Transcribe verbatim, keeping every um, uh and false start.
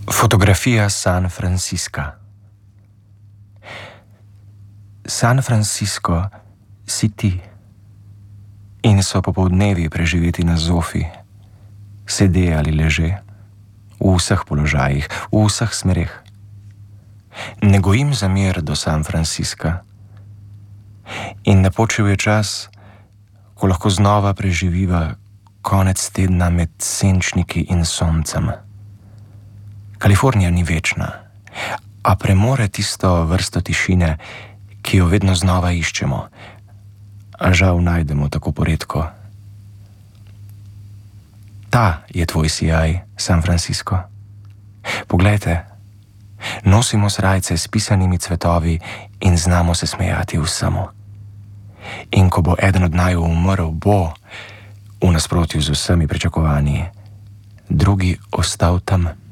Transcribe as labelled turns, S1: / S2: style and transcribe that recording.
S1: Fotografija San Francisca. San Francisco si ti in so popoldnevi preživeti na zofi, sede ali leže, v vseh položajih, v vseh smereh. Ne gojim zamer do San Francisca in napočil je čas, ko lahko znova preživiva konec tedna med senčniki in soncem. Kalifornija ni večna, a premore tisto vrsto tišine, ki jo vedno znova iščemo, a žal najdemo tako poredko. Ta je tvoj sijaj, San Francisco. Poglejte, nosimo srajce s pisanimi cvetovi in znamo se smejati vsemu. In ko bo eden od naju umrl, bo, v nasprotju z vsemi pričakovanji, drugi ostal tam.